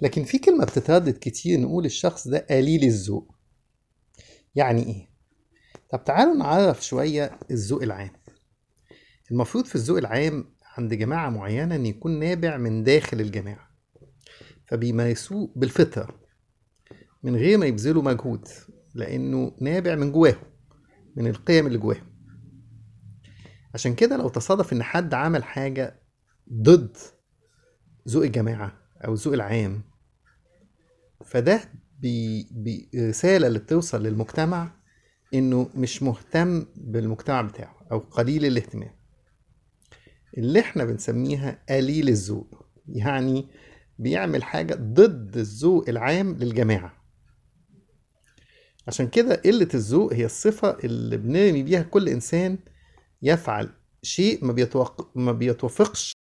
لكن في كلمة بتتردد كتير، نقول الشخص ده قليل الذوق. يعني ايه؟ طب تعالوا نعرف شوية الذوق العام. المفروض في الذوق العام عند جماعة معينة ان يكون نابع من داخل الجماعة، فبيمارسوه بالفطرة من غير ما يبذلوا مجهود، لانه نابع من جواهم، من القيم اللي جواهم. عشان كده لو تصادف ان حد عمل حاجة ضد ذوق الجماعة او الذوق العام، فده رسالة اللي بتوصل للمجتمع انه مش مهتم بالمجتمع بتاعه او قليل الاهتمام، اللي احنا بنسميها قليل الذوق. يعني بيعمل حاجة ضد الذوق العام للجماعة. عشان كده قلة الذوق هي الصفة اللي بنرمي بيها كل انسان يفعل شيء ما بيتوافقش